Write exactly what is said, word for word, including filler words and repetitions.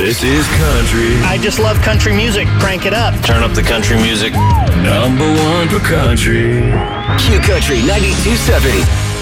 This is country. I just love country music. Crank it up. Turn up the country music. Number one for country. Q Country ninety-two point seven.